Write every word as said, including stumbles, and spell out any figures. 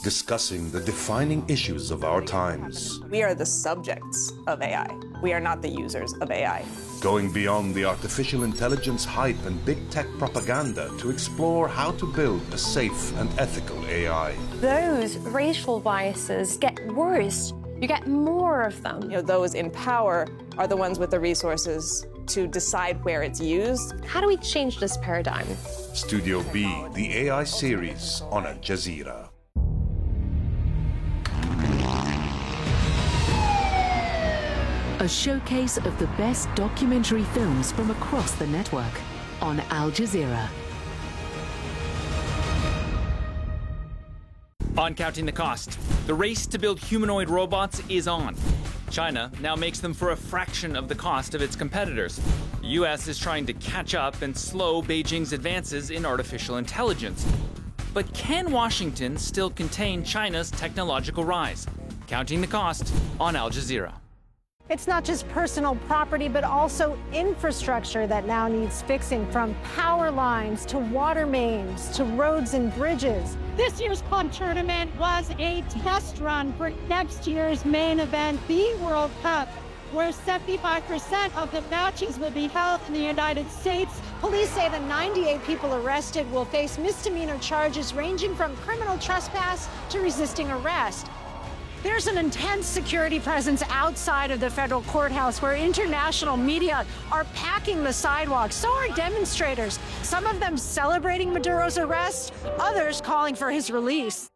discussing the defining issues of our times. We are the subjects of A I. We are not the users of A I. Going beyond the artificial intelligence hype and big tech propaganda to explore how to build a safe and ethical A I. Those racial biases get worse. You get more of them. You know, those in power are the ones with the resources to decide where it's used. How do we change this paradigm? Studio B, the A I series on Al Jazeera. A showcase of the best documentary films from across the network on Al Jazeera. On Counting the Cost, the race to build humanoid robots is on. China now makes them for a fraction of the cost of its competitors. The U S is trying to catch up and slow Beijing's advances in artificial intelligence. But can Washington still contain China's technological rise? Counting the Cost on Al Jazeera. It's not just personal property, but also infrastructure that now needs fixing, from power lines to water mains to roads and bridges. This year's club tournament was a test run for next year's main event, the World Cup, where seventy-five percent of the matches will be held in the United States. Police say the ninety-eight people arrested will face misdemeanor charges ranging from criminal trespass to resisting arrest. There's an intense security presence outside of the federal courthouse where international media are packing the sidewalks. So are demonstrators, some of them celebrating Maduro's arrest, others calling for his release.